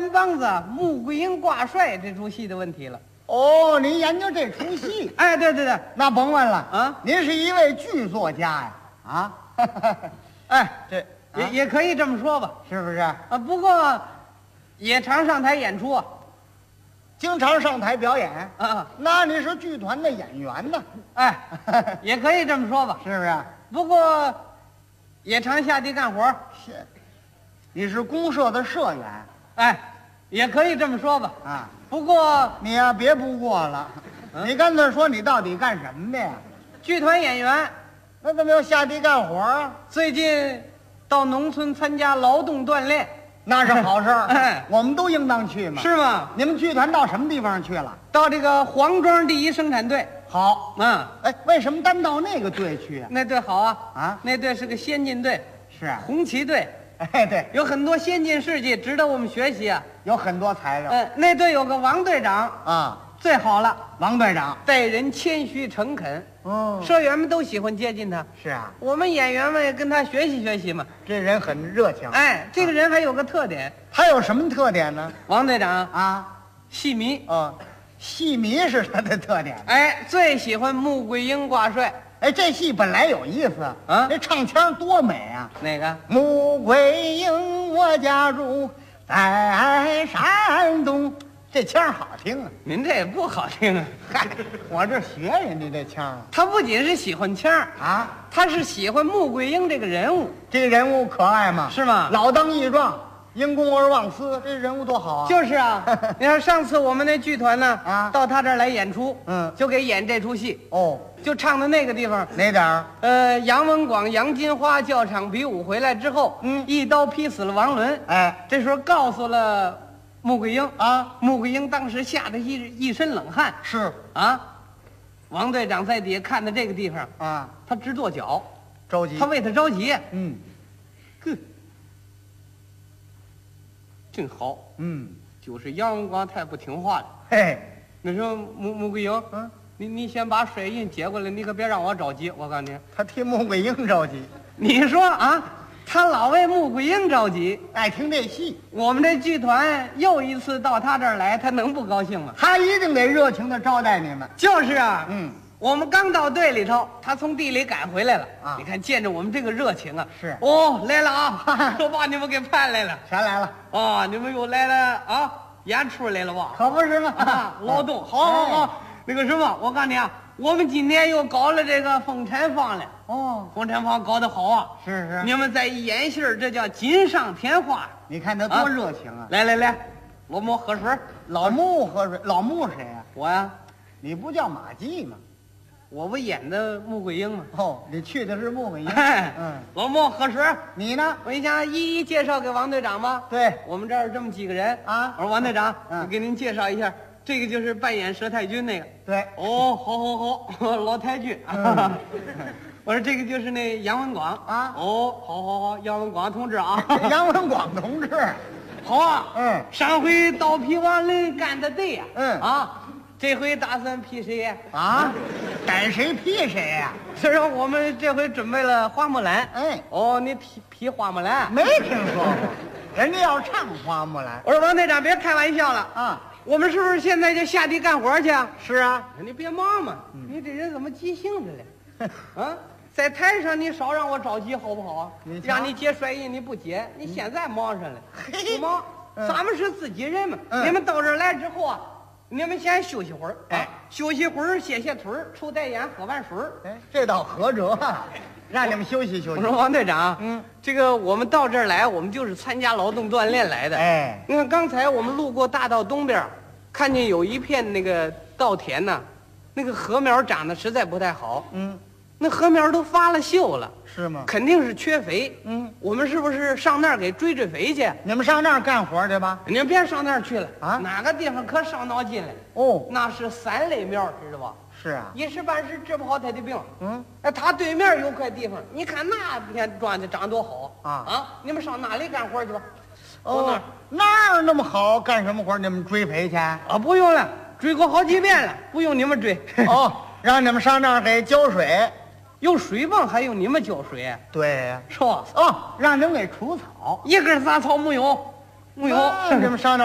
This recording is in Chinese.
三梆子穆桂英挂帅这出戏的问题了。 哦，您研究这出戏？ 哎，对对对， 那甭问了啊， 您是一位剧作家呀，啊， 哎， 这也可以这么说吧。 是不是？ 啊，不过也常上台演出啊。 经常上台表演啊， 那你是剧团的演员呢？ 哎，也可以这么说吧。 是不是？ 不过也常下地干活。 是，你是公社的社员。 哎，也可以这么说吧。 啊， 不过你呀，别不过了，你干脆说你到底干什么的呀？ 剧团演员， 那怎么又下地干活啊？ 最近到农村参加劳动锻炼。 那是好事儿， 哎， 我们都应当去嘛。 是吗？ 你们剧团到什么地方去了？ 到这个黄庄第一生产队。 好， 啊， 哎，为什么单到那个队去啊？ 那队好啊。 啊， 那队是个先进队， 是啊， 红旗队， 哎，对， 有很多先进事迹值得我们学习啊。 有很多材料。 那队有个王队长啊， 最好了， 王队长待人谦虚诚恳， 哦， 社员们都喜欢接近他。 是啊， 我们演员们也跟他学习学习嘛。 这人很热情。 哎，这个人还有个特点， 他有什么特点呢？ 王队长啊， 戏迷。 戏迷是他的特点。 哎，最喜欢穆桂英挂帅。 哎，这戏本来有意思啊， 这唱腔多美啊！ 哪个？ 穆桂英，我家住在山东，这腔好听啊！ 您这也不好听啊。 嗨，我这学人家这腔啊。 他不仅是喜欢腔儿啊， 他是喜欢穆桂英这个人物。 这个人物可爱吗？ 是吗？ 老当益壮，因公而忘私，这人物多好啊！ 就是啊，你看上次我们那剧团呢， 啊到他这儿来演出，就给演这出戏， 哦， 就唱的那个地方， 哪点儿？ 杨文广、杨金花教场比武回来之后，一刀劈死了王伦。 哎， 这时候告诉了穆桂英啊， 穆桂英当时吓得一身冷汗。 是啊，王队长在底下看到这个地方啊， 他直跺脚， 着急， 他为他着急。呵，真好。就是杨文广太不听话了。 嘿， 那时候穆桂英，你先把水印接过来，你可别让我着急。我告诉你， 他替穆桂英着急。 你说啊，他老为穆桂英着急， 爱听这戏， 我们这剧团又一次到他这儿来，他能不高兴吗？ 他一定得热情的招待你们。 就是啊， 我们刚到队里头，他从地里赶回来了啊！ 你看见着我们这个热情啊， 是哦，来了啊，都把你们给盼来了。 全来了哦，你们又来了啊，演出来了吧？ 可不是吗？ 劳动，好，那个什么，我告诉你啊，我们今年又搞了这个风产坊了。 哦， 风产坊搞得好啊！ 是， 你们再一演戏这叫锦上添花。 你看他多热情啊！ 来，老穆喝水。 老穆喝水，老穆谁呀？ 我呀， 你不叫马季吗？ 我不演的穆桂英吗？ 哦，你去的是穆桂英。 老穆喝水。 你呢？ 我想一一介绍给王队长吧。 对， 我们这儿这么几个人啊。 我说王队长，我给您介绍一下，这个就是扮演佘太君那个。 对。 哦，好，老太君。我说这个就是那杨文广啊。 哦，好，杨文广同志啊。 杨文广同志， 好啊。上回刀劈王伦干的对呀。这回打算劈谁呀？ 啊，逮谁劈谁呀？ 所以说我们这回准备了花木兰。哦，你劈花木兰？ 没听说过，人家要唱花木兰。 我说王队长别开玩笑了啊， 我们是不是现在就下地干活去啊？ 是啊， 你别忙嘛，你这人怎么急性子了？啊，在台上你少让我着急好不好啊？让你接帅印你不接，你现在忙上了，不忙？咱们是自己人嘛。你们到这儿来之后啊，你们先休息会儿，休息会儿，歇歇腿儿，抽袋烟，喝碗水儿。 这倒合辙，让你们休息休息。 我说王队长，这个我们到这儿来，我们就是参加劳动锻炼来的。你看刚才我们路过大道东边，看见有一片那个稻田呢，那个禾苗长得实在不太好。那禾苗都发了锈了， 是吗？ 肯定是缺肥。我们是不是上那儿给追肥去？ 你们上那儿干活去吧。 你们别上那儿去了啊！ 哪个地方可伤脑筋了？ 哦， 那是3类苗，知道吧？ 是啊， 一时半时治不好他的病。他对面有块地方，你看那片庄稼长多好啊！你们上那里干活去吧。 哦，那儿那么好，干什么活？你们追肥去？ 啊，不用了，追过好几遍了，不用你们追。 哦，让你们上那儿给浇水。 有水泵还用你们浇水？ 对呀， 是吧？ 哦，让你们给除草， 一根杂草没有，没有。 你们上那儿